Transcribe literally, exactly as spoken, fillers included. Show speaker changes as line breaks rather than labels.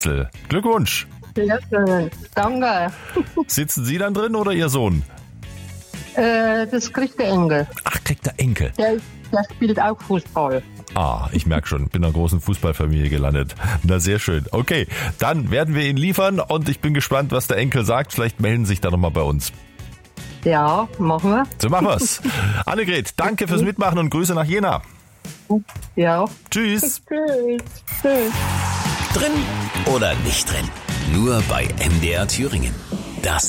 Glückwunsch.
Sehr schön. Danke.
Sitzen Sie dann drin oder Ihr Sohn?
Äh, das kriegt der Enkel.
Ach, kriegt der Enkel.
Der, der spielt auch Fußball.
Ah, ich merke schon, bin in einer großen Fußballfamilie gelandet. Na, sehr schön. Okay, dann werden wir ihn liefern und ich bin gespannt, was der Enkel sagt. Vielleicht melden Sie sich da nochmal bei uns.
Ja, machen wir.
So machen wir's. Annegret, danke fürs Mitmachen und Grüße nach Jena.
Ja.
Tschüss.
Tschüss. Tschüss.
Drin oder nicht drin? Nur bei M D R Thüringen. Das